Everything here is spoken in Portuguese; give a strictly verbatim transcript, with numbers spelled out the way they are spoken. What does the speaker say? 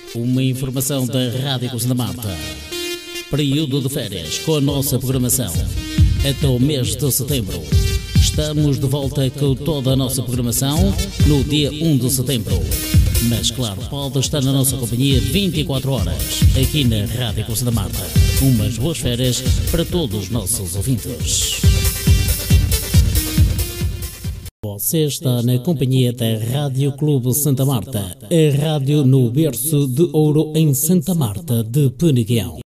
Uma informação da Rádio Santa Marta. Período de férias com a nossa programação. Até o mês de setembro. Estamos de volta com toda a nossa programação no dia um de setembro. Mas claro, pode estar na nossa companhia vinte e quatro horas, aqui na Rádio Santa Marta. Umas boas férias para todos os nossos ouvintes. Você está na companhia da Rádio Clube Santa Marta, a rádio no berço de ouro em Santa Marta de Peneguião.